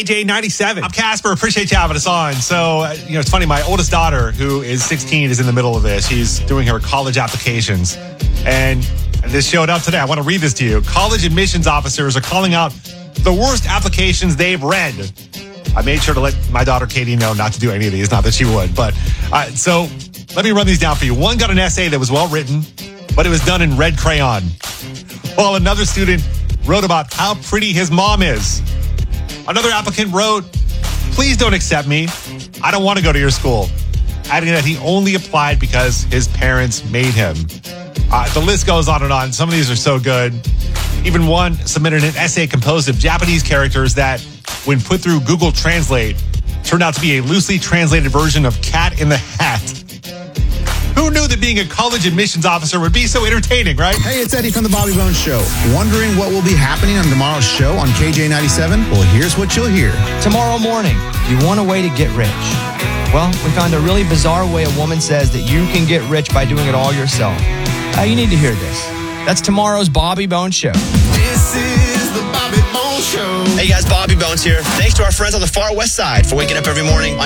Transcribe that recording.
KJ97. I'm Casper. Appreciate you having us on. So, it's funny. My oldest daughter, who is 16, is in the middle of this. She's doing her college applications. And this showed up today. I want to read this to you. College admissions officers are calling out the worst applications they've read. I made sure to let my daughter Katie know not to do any of these. Not that she would. But so let me run these down for you. One got an essay that was well written, but it was done in red crayon. While another student wrote about how pretty his mom is. Another applicant wrote, "Please don't accept me. I don't want to go to your school," adding that he only applied because his parents made him. The list goes on and on. Some of these are so good. Even one submitted an essay composed of Japanese characters that, when put through Google Translate, turned out to be a loosely translated version of Cat in the Hat. Who knew that being a college admissions officer would be so entertaining, right? Hey, it's Eddie from the Bobby Bones Show. Wondering what will be happening on tomorrow's show on KJ97? Well, here's what you'll hear. Tomorrow morning, you want a way to get rich. Well, we found a really bizarre way a woman says that you can get rich by doing it all yourself. You need to hear this. That's tomorrow's Bobby Bones Show. This is the Bobby Bones Show. Hey guys, Bobby Bones here. Thanks to our friends on the Far West Side for waking up every morning on